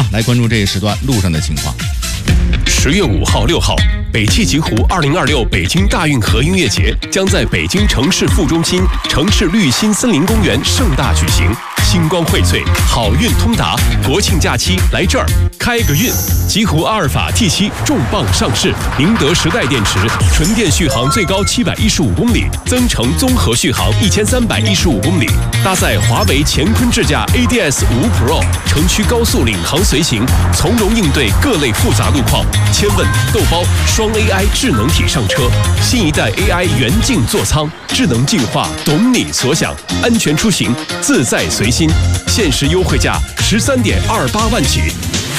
来关注这一时段路上的情况。 10月5号、6号，北汽极狐2026北京大运河音乐节将在北京城市副中心城市绿心森林公园盛大举行。星光荟萃，好运通达，国庆假期来这儿开个运！极狐阿尔法 T7 重磅上市，宁德时代电池，纯电续航最高715公里，增程综合续航1315公里，搭载华为乾坤智驾 ADS 5 Pro， 城区高速领航随行，从容应对各类复杂路况。千问豆包双 AI 智能体上车，新一代 AI 元镜座舱，智能进化，懂你所想，安全出行，自在随心。限时优惠价13.28万起。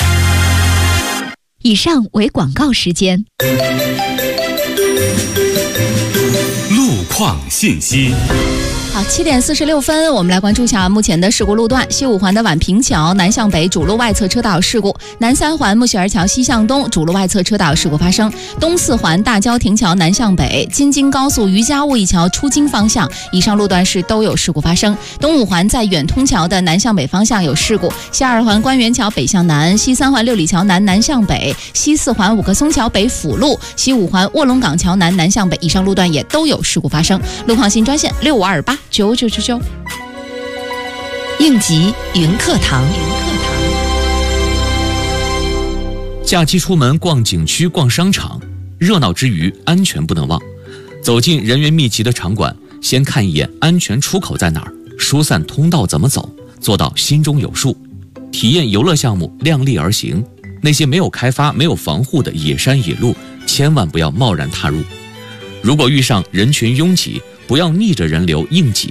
以上为广告时间。 路况信息。 好，7点46分，我们来关注一下目前的事故路段。西五环的宛平桥南向北主路外侧车道事故，南三环木樨儿桥西向东主路外侧车道事故发生，东四环大郊亭桥南向北京津高速于家务驿桥出京方向以上路段是都有事故发生。东五环在远通桥的南向北方向有事故，西二环官园桥北向南，西三环六里桥南南向北，西四环五棵松桥北辅路，西五环卧龙岗桥南南向北以上路段也都有事故发生。路况新专线65289999。 应急云课堂。 假期出门逛景区、逛商场，热闹之余安全不能忘。走进人员密集的场馆，先看一眼安全出口在哪儿，疏散通道怎么走，做到心中有数。体验游乐项目量力而行，那些没有开发、没有防护的野山野路，千万不要贸然踏入。如果遇上人群拥挤，不要逆着人流硬挤，